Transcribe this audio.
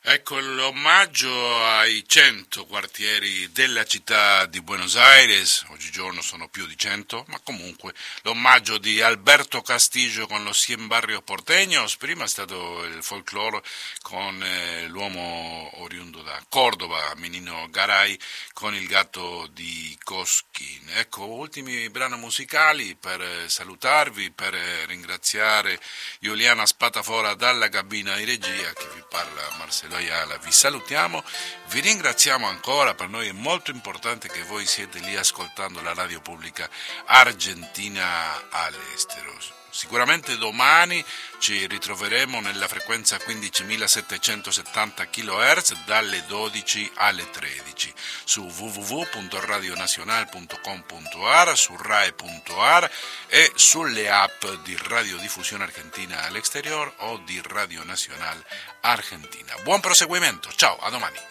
Ecco l'omaggio ai 100 quartieri della città di Buenos Aires, oggigiorno sono più di 100, ma comunque l'omaggio di Alberto Castillo con los 100 barrios porteños, prima è stato il folklore con l'uomo oriundo da Cordova, Menino Garay, con il gatto di Cosquín. Ecco, ultimi brani musicali per salutarvi, per ringraziare Giuliana Spatafora dalla cabina di regia, che vi parla Marcello Ayala. Vi salutiamo, vi ringraziamo ancora, per noi è molto importante che voi siete lì ascoltando la radio pubblica argentina all'estero. Sicuramente domani ci ritroveremo nella frequenza 15.770 kHz dalle 12 alle 13 su www.radionacional.com.ar, su rai.ar e sulle app di Radiodiffusione Argentina all'Exterior o di Radio Nacional Argentina. Buon proseguimento, ciao, a domani.